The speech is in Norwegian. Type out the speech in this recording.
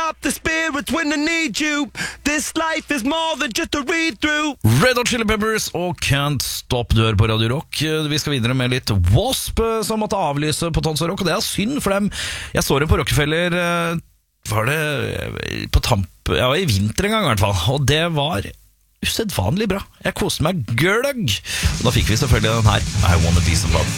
up the spirits when I need you. This life is more than just a read-through. Red Hot Chili Peppers og Can't Stop dør på Radio Rock. Vi skal videre med litt Wasp som måtte avlyse på Tons og Rock, og det er synd for dem. Jeg så det på Rockefeller, var det på tamp, jeg var i vinter en gang i hvert fall, og det var usedvanlig bra. Jeg koste meg gløgg, og da fikk vi selvfølgelig den her, I Wanna Be Somebody.